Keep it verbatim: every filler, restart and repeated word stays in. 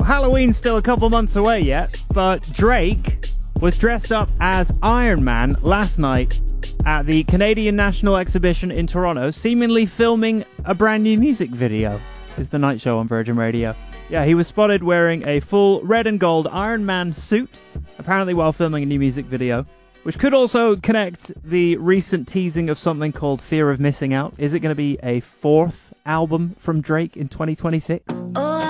Halloween's still a couple months away yet, but Drake was dressed up as Iron Man last night at the Canadian National Exhibition in Toronto, seemingly filming a brand new music video. Is the Night Show on Virgin Radio. Yeah, he was spotted wearing a full red and gold Iron Man suit, apparently while filming a new music video, which could also connect the recent teasing of something called Fear of Missing Out. Is it going to be a fourth album from Drake in twenty twenty-six? Oh.